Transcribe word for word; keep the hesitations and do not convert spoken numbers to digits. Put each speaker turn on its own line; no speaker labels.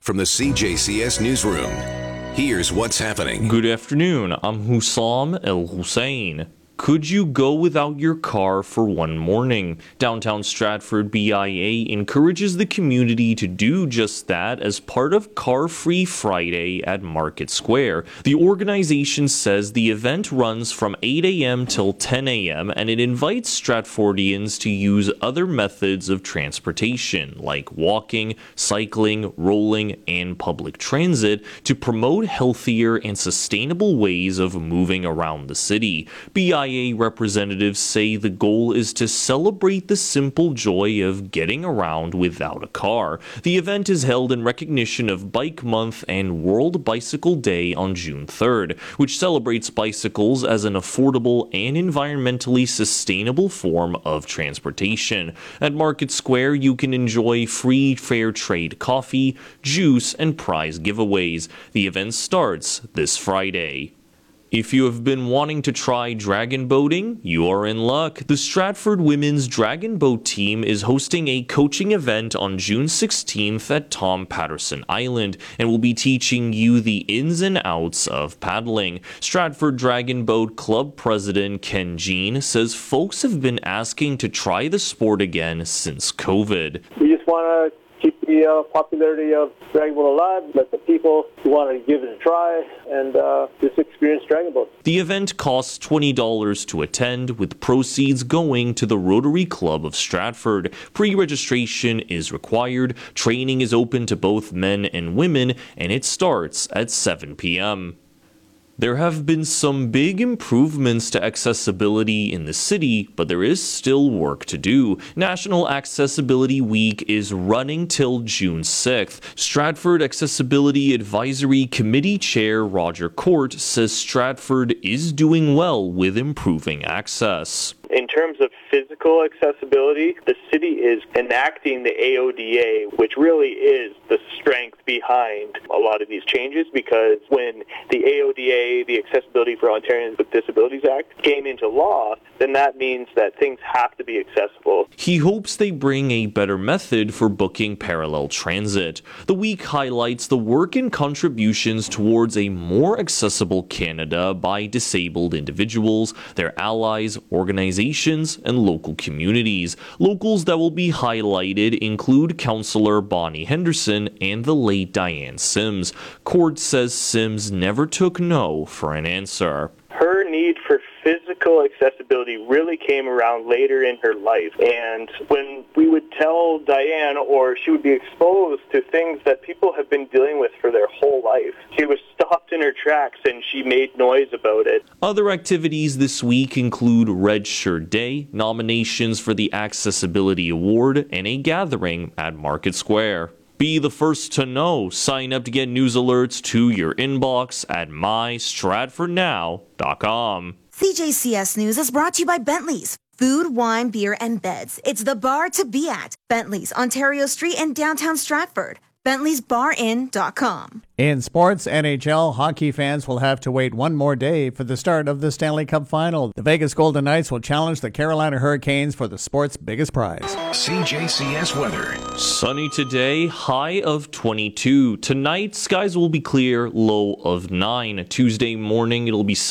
From the C J C S Newsroom, here's what's happening.
Good afternoon. I'm Hussam El Hussein. Could you go without your car for one morning? Downtown Stratford B I A encourages the community to do just that as part of Car Free Friday at Market Square. The organization says the event runs from eight a.m. till ten a.m. and it invites Stratfordians to use other methods of transportation like walking, cycling, rolling, and public transit to promote healthier and sustainable ways of moving around the city. B I A representatives say the goal is to celebrate the simple joy of getting around without a car. The event is held in recognition of Bike Month and World Bicycle Day on June third, which celebrates bicycles as an affordable and environmentally sustainable form of transportation. At Market Square, you can enjoy free fair trade coffee, juice, and prize giveaways. The event starts this Friday. If you have been wanting to try dragon boating, you are in luck. The Stratford Women's Dragon Boat Team is hosting a coaching event on June sixteenth at Tom Patterson Island and will be teaching you the ins and outs of paddling. Stratford Dragon Boat Club President Ken Jean says folks have been asking to try the sport again since COVID.
We just want to keep the uh, popularity of Dragon Boat alive, let the people who want to give it a try and uh, just experience Dragon Boat.
The event costs twenty dollars to attend, with proceeds going to the Rotary Club of Stratford. Pre-registration is required, training is open to both men and women, and it starts at seven p.m. There have been some big improvements to accessibility in the city, but there is still work to do. National Accessibility Week is running till June sixth. Stratford Accessibility Advisory Committee Chair Roger Court says Stratford is doing well with improving access.
In terms of physical accessibility, the city is enacting the A O D A, which really is the strength behind a lot of these changes, because when the A O D A, the Accessibility for Ontarians with Disabilities Act, came into law, then that means that things have to be accessible.
He hopes they bring a better method for booking parallel transit. The week highlights the work and contributions towards a more accessible Canada by disabled individuals, their allies, organizations, and local communities. Locals that will be highlighted include Councillor Bonnie Henderson and the late Diane Sims. Court says Sims never took no for an answer.
Her need for physical accessibility really came around later in her life, and when we would tell Diane, or she would be exposed to things that people have been dealing with for their whole life, she was stopped in her tracks and she made noise about it.
Other activities this week include Red Shirt Day, nominations for the Accessibility Award, and a gathering at Market Square. Be the first to know. Sign up to get news alerts to your inbox at my stratford now dot com.
C J C S News is brought to you by Bentley's. Food, wine, beer, and beds. It's the bar to be at. Bentley's, Ontario Street in downtown Stratford. Bentley's Bar Inn dot com.
In sports, N H L hockey fans will have to wait one more day for the start of the Stanley Cup Final. The Vegas Golden Knights will challenge the Carolina Hurricanes for the sport's biggest prize.
C J C S weather.
Sunny today, high of twenty-two. Tonight, skies will be clear, low of nine. Tuesday morning, it'll be